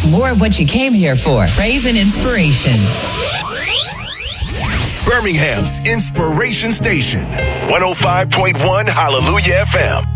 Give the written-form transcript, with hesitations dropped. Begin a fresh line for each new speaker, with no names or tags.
More of what you came here for. Praise and inspiration.
Birmingham's Inspiration Station. 105.1 Hallelujah FM.